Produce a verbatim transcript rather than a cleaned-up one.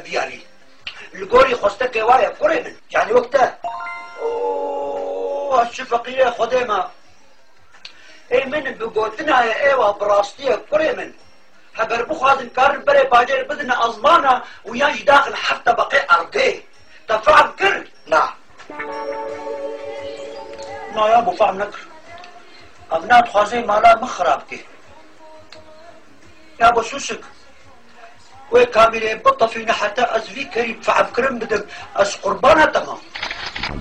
بياني القوري خوستك وايا كوري من يعني وقتها اوه الشفقية خديمة اي من بقوتنا يا ايوه براستية كوري من هبر بخوازن كارن بري باجر بدنا ازمانا ويانج داخل حتى بقي ارضي تفهم كر لا لا يا ابو فهم نكر ابنات خوازي مالا مخرابكي يا ابو سوسك وي كاميري بطة فينا حتى ازفي كريم فعب كرم بدك از قربانة تمام